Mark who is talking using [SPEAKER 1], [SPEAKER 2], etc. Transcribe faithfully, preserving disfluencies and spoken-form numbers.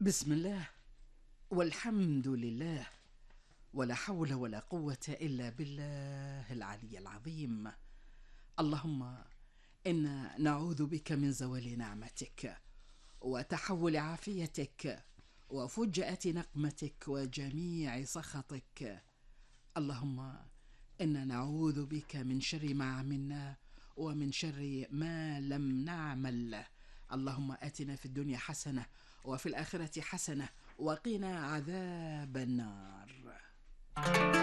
[SPEAKER 1] بسم الله والحمد لله، ولا حول ولا قوة إلا بالله العلي العظيم. اللهم إنا نعوذ بك من زوال نعمتك وتحول عافيتك وفجأة نقمتك وجميع سخطك. اللهم إنا نعوذ بك من شر ما عملنا ومن شر ما لم نعمل. اللهم آتنا في الدنيا حسنة وفي الآخرة حسنة وقنا عذاب النار.